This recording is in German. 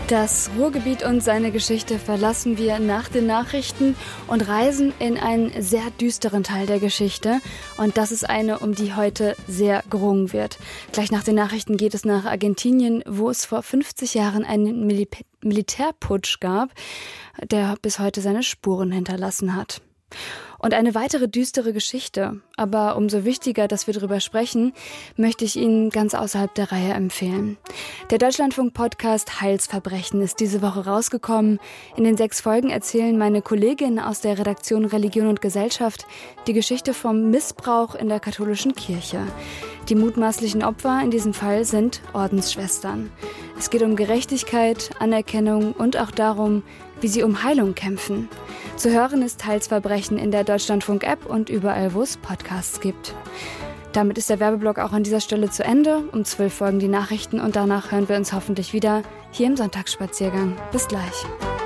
Das Ruhrgebiet und seine Geschichte verlassen wir nach den Nachrichten und reisen in einen sehr düsteren Teil der Geschichte. Und das ist eine, um die heute sehr gerungen wird. Gleich nach den Nachrichten geht es nach Argentinien, wo es vor 50 Jahren einen Militärputsch gab, der bis heute seine Spuren hinterlassen hat. Und eine weitere düstere Geschichte, aber umso wichtiger, dass wir darüber sprechen, möchte ich Ihnen ganz außerhalb der Reihe empfehlen. Der Deutschlandfunk-Podcast Heilsverbrechen ist diese Woche rausgekommen. In den 6 Folgen erzählen meine Kolleginnen aus der Redaktion Religion und Gesellschaft die Geschichte vom Missbrauch in der katholischen Kirche. Die mutmaßlichen Opfer in diesem Fall sind Ordensschwestern. Es geht um Gerechtigkeit, Anerkennung und auch darum, wie sie um Heilung kämpfen. Zu hören ist Heilsverbrechen in der Deutschlandfunk-App und überall, wo es Podcasts gibt. Damit ist der Werbeblock auch an dieser Stelle zu Ende. Um 12 folgen die Nachrichten und danach hören wir uns hoffentlich wieder hier im Sonntagsspaziergang. Bis gleich.